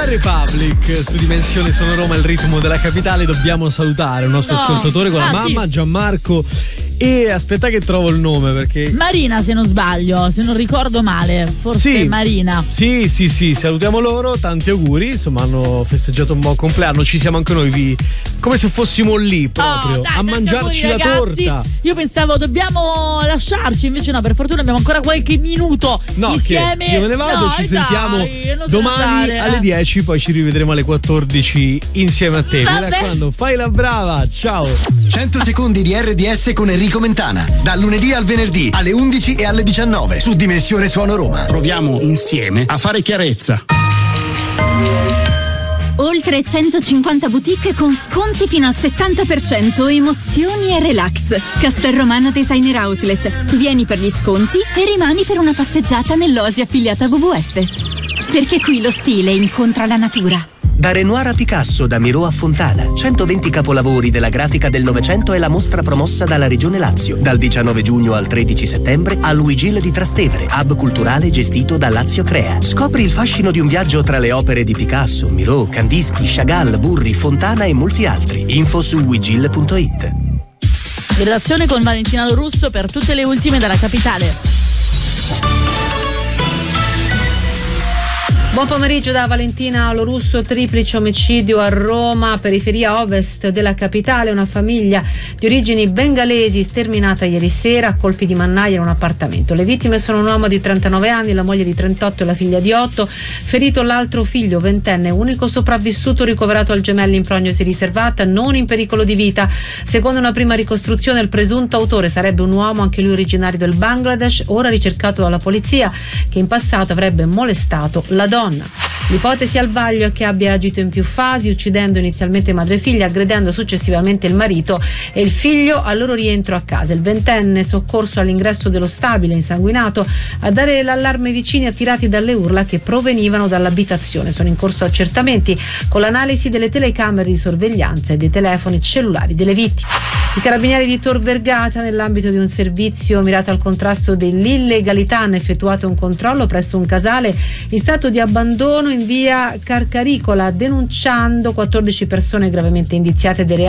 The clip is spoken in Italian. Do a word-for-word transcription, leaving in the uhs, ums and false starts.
One Republic su Dimensione Suono Roma, il ritmo della capitale. Dobbiamo salutare un nostro No. ascoltatore con Ah, la mamma, sì. Gianmarco. E aspetta che trovo il nome perché Marina, se non sbaglio, se non ricordo male, forse Sì. Marina. Sì, sì, sì, salutiamo loro, tanti auguri, insomma hanno festeggiato un buon compleanno, ci siamo anche noi vi, come se fossimo lì proprio Oh, dai, a tanti mangiarci auguri, la ragazzi. torta. Io pensavo dobbiamo lasciarci, invece no, per fortuna abbiamo ancora qualche minuto No, insieme. che io me ne vado, No, ci dai, sentiamo non te ne domani andare, alle eh. dieci, poi ci rivedremo alle quattordici insieme a te. Mi Vabbè. raccomando, fai la brava, ciao. cento secondi di R D S con Enrico Mentana. Dal lunedì al venerdì alle undici e alle diciannove su Dimensione Suono Roma. Proviamo insieme a fare chiarezza. Oltre centocinquanta boutique con sconti fino al settanta per cento, emozioni e relax. Castelromano Designer Outlet. Vieni per gli sconti e rimani per una passeggiata nell'Oasi affiliata W W F. Perché qui lo stile incontra la natura. Da Renoir a Picasso, da Miro a Fontana, centoventi capolavori della grafica del Novecento è la mostra promossa dalla Regione Lazio, dal diciannove giugno al tredici settembre al Luigil di Trastevere, hub culturale gestito da Lazio Crea. Scopri il fascino di un viaggio tra le opere di Picasso, Miro, Kandinsky, Chagall, Burri, Fontana e molti altri. Info su wigil punto it. In relazione con Valentina Lorusso per tutte le ultime dalla capitale. Buon pomeriggio da Valentina Lorusso. Triplice omicidio a Roma, periferia ovest della capitale. Una famiglia di origini bengalesi sterminata ieri sera a colpi di mannaia in un appartamento. Le vittime sono un uomo di trentanove anni, la moglie di trentotto e la figlia di otto. Ferito l'altro figlio, ventenne, unico sopravvissuto, ricoverato al Gemelli in prognosi riservata, non in pericolo di vita. Secondo una prima ricostruzione, il presunto autore sarebbe un uomo, anche lui originario del Bangladesh, ora ricercato dalla polizia, che in passato avrebbe molestato la donna. L'ipotesi al vaglio è che abbia agito in più fasi, uccidendo inizialmente madre e figlia, aggredendo successivamente il marito e il figlio al loro rientro a casa. Il ventenne, soccorso all'ingresso dello stabile insanguinato, a dare l'allarme ai vicini attirati dalle urla che provenivano dall'abitazione. Sono in corso accertamenti con l'analisi delle telecamere di sorveglianza e dei telefoni cellulari delle vittime. I carabinieri di Tor Vergata, nell'ambito di un servizio mirato al contrasto dell'illegalità, hanno effettuato un controllo presso un casale in stato di abbandono in via Carcaricola, denunciando quattordici persone gravemente indiziate dei reati